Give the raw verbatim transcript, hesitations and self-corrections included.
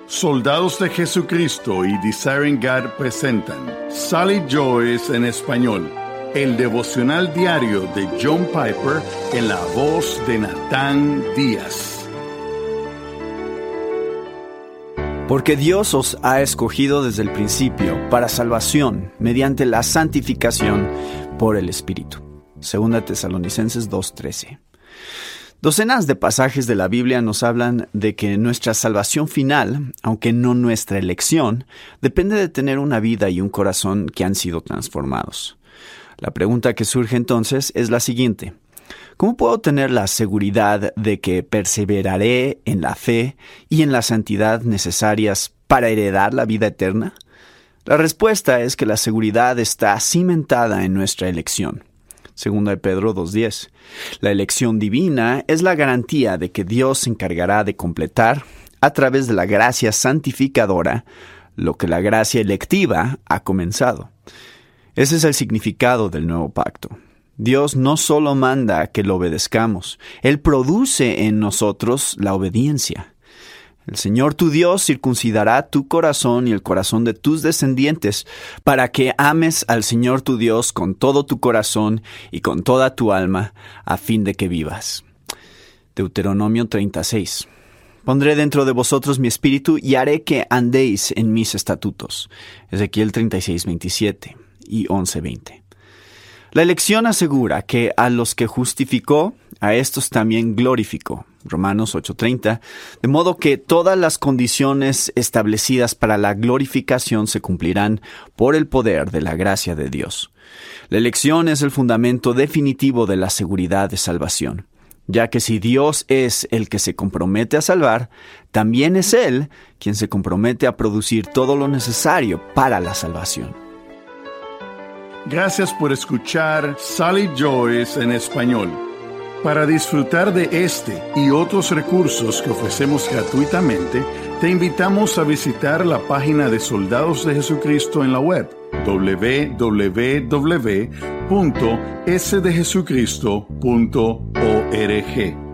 Soldados de Jesucristo y Desiring God presentan Sally Joyce en español, el devocional diario de John Piper en la voz de Natán Díaz. Porque Dios os ha escogido desde el principio para salvación mediante la santificación por el Espíritu. Segunda Tesalonicenses dos trece. Docenas de pasajes de la Biblia nos hablan de que nuestra salvación final, aunque no nuestra elección, depende de tener una vida y un corazón que han sido transformados. La pregunta que surge entonces es la siguiente: ¿cómo puedo tener la seguridad de que perseveraré en la fe y en la santidad necesarias para heredar la vida eterna? La respuesta es que la seguridad está cimentada en nuestra elección. Segunda de Pedro dos diez. La elección divina es la garantía de que Dios se encargará de completar, a través de la gracia santificadora, lo que la gracia electiva ha comenzado. Ese es el significado del nuevo pacto. Dios no solo manda que lo obedezcamos, Él produce en nosotros la obediencia. El Señor tu Dios circuncidará tu corazón y el corazón de tus descendientes para que ames al Señor tu Dios con todo tu corazón y con toda tu alma, a fin de que vivas. Deuteronomio treinta y seis. Pondré dentro de vosotros mi espíritu y haré que andéis en mis estatutos. Ezequiel treinta y seis veintisiete y once veinte. La elección asegura que a los que justificó, a estos también glorificó. Romanos ocho treinta, de modo que todas las condiciones establecidas para la glorificación se cumplirán por el poder de la gracia de Dios. La elección es el fundamento definitivo de la seguridad de salvación, ya que si Dios es el que se compromete a salvar, también es Él quien se compromete a producir todo lo necesario para la salvación. Gracias por escuchar Sally Joyce en español. Para disfrutar de este y otros recursos que ofrecemos gratuitamente, te invitamos a visitar la página de Soldados de Jesucristo en la web doble u doble u doble u punto ese de jesucristo punto org.